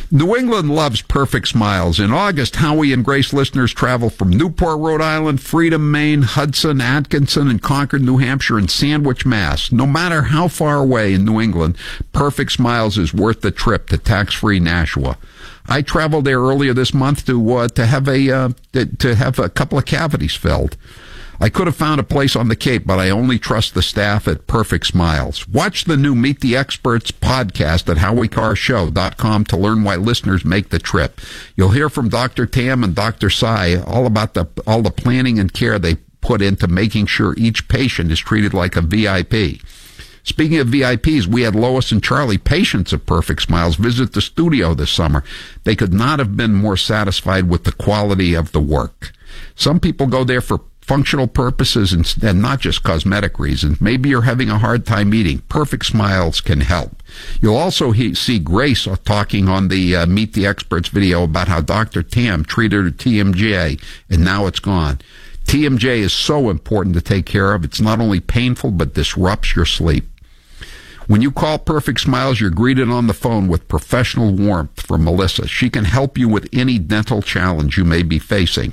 New England loves perfect smiles. In August, Howie and Grace listeners travel from Newport, Rhode Island, Freedom, Maine, Hudson, Atkinson, and Concord, New Hampshire, and Sandwich, Mass. No matter how far away in New England, Perfect Smiles is worth the trip to tax-free Nashua. I traveled there earlier this month to have a couple of cavities filled. I could have found a place on the Cape, but I only trust the staff at Perfect Smiles. Watch the new Meet the Experts podcast at HowieCarrShow.com to learn why listeners make the trip. You'll hear from Dr. Tam and Dr. Sai all about all the planning and care they put into making sure each patient is treated like a VIP. Speaking of VIPs, we had Lois and Charlie, patients of Perfect Smiles, visit the studio this summer. They could not have been more satisfied with the quality of the work. Some people go there for functional purposes and not just cosmetic reasons. Maybe you're having a hard time eating. Perfect Smiles can help. You'll also see Grace talking on the Meet the Experts video about how Dr. Tam treated her TMJ, and now it's gone. TMJ is so important to take care of. It's not only painful, but disrupts your sleep. When you call Perfect Smiles, you're greeted on the phone with professional warmth from Melissa. She can help you with any dental challenge you may be facing.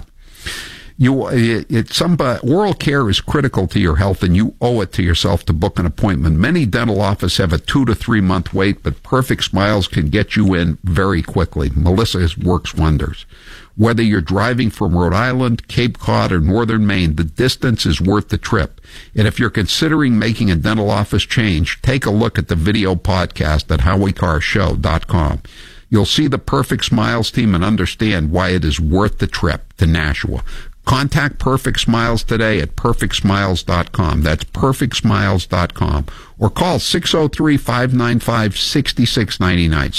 Oral care is critical to your health, and you owe it to yourself to book an appointment. Many dental offices have a 2 to 3 month wait, but Perfect Smiles can get you in very quickly. Melissa works wonders. Whether you're driving from Rhode Island, Cape Cod, or northern Maine, the distance is worth the trip. And if you're considering making a dental office change, take a look at the video podcast at HowieCarrShow.com. You'll see the Perfect Smiles team and understand why it is worth the trip to Nashua. Contact Perfect Smiles today at perfectsmiles.com. That's perfectsmiles.com. Or call 603-595-6699.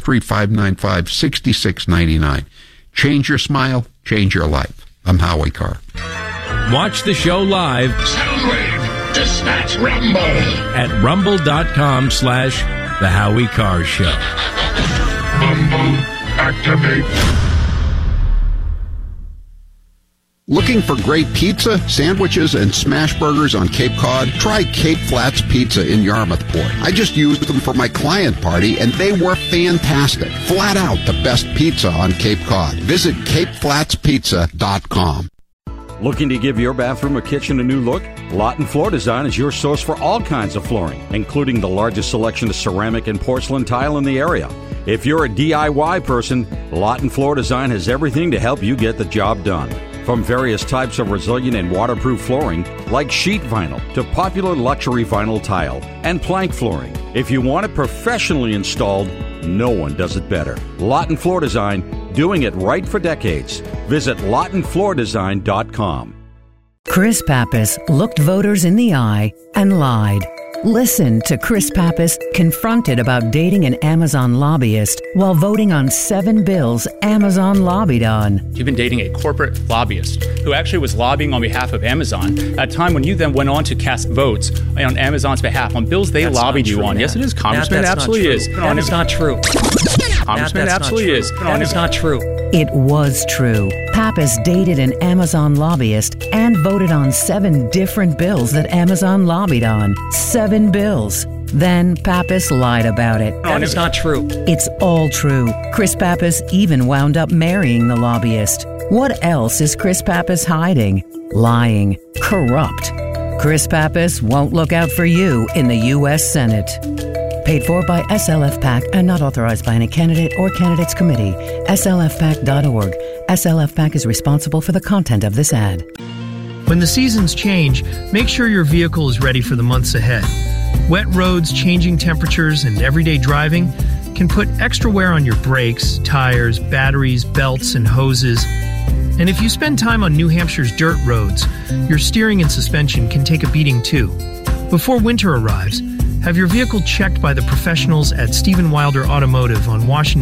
603-595-6699. Change your smile, change your life. I'm Howie Carr. Watch the show live. Soundwave, dispatch Rumble. At rumble.com/The Howie Carr Show. Rumble, activate. Looking for great pizza, sandwiches, and smash burgers on Cape Cod? Try Cape Flats Pizza in Yarmouthport. I just used them for my client party, and they were fantastic. Flat out the best pizza on Cape Cod. Visit CapeFlatsPizza.com. Looking to give your bathroom or kitchen a new look? Lawton Floor Design is your source for all kinds of flooring, including the largest selection of ceramic and porcelain tile in the area. If you're a DIY person, Lawton Floor Design has everything to help you get the job done. From various types of resilient and waterproof flooring, like sheet vinyl, to popular luxury vinyl tile and plank flooring. If you want it professionally installed, no one does it better. Lawton Floor Design, doing it right for decades. Visit LawtonFloorDesign.com. Chris Pappas looked voters in the eye and lied. Listen to Chris Pappas confronted about dating an Amazon lobbyist while voting on 7 bills Amazon lobbied on. You've been dating a corporate lobbyist who actually was lobbying on behalf of Amazon at a time when you then went on to cast votes on Amazon's behalf on bills they lobbied you on. Yes, it is. Congressman, absolutely is. That is not true. Congressman, absolutely is. That is not true. It was true. Pappas dated an Amazon lobbyist and voted on 7 different bills that Amazon lobbied on. 7 bills. Then Pappas lied about it. That is not true. It's all true. Chris Pappas even wound up marrying the lobbyist. What else is Chris Pappas hiding? Lying. Corrupt. Chris Pappas won't look out for you in the U.S. Senate. Paid for by SLF PAC and not authorized by any candidate or candidates committee. SLFPAC.org. SLF PAC is responsible for the content of this ad. When the seasons change, make sure your vehicle is ready for the months ahead. Wet roads, changing temperatures, and everyday driving can put extra wear on your brakes, tires, batteries, belts, and hoses. And if you spend time on New Hampshire's dirt roads, your steering and suspension can take a beating too. Before winter arrives, have your vehicle checked by the professionals at Stephen Wilder Automotive on Washington